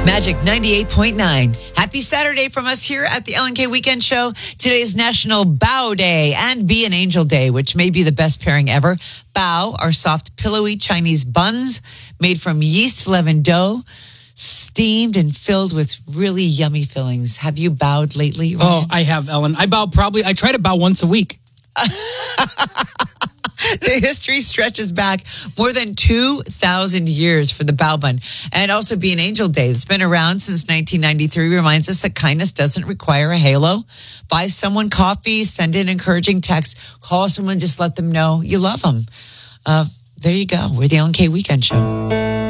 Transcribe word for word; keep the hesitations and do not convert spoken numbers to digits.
Magic ninety-eight point nine. Happy Saturday from us here at the L and K Weekend Show. Today is National Bao Day and Be an Angel Day, which may be the best pairing ever. Bao are soft, pillowy Chinese buns made from yeast leavened dough, steamed and filled with really yummy fillings. Have you bowed lately, Ryan? Oh, I have, Ellen. I bow probably, I try to bow once a week. The history stretches back more than two thousand years for the bao bun. And also Be an Angel Day. It's been around since nineteen ninety-three. Reminds us that kindness doesn't require a halo. Buy someone coffee, send an encouraging text, call someone, just let them know you love them. Uh, there you go. We're the L and K Weekend Show.